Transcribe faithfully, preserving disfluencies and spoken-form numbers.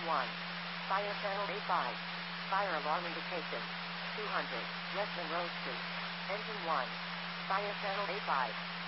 one. Fire channel A five. Fire alarm indication. two hundred. West Monroe Street. Engine one. Fire channel A five.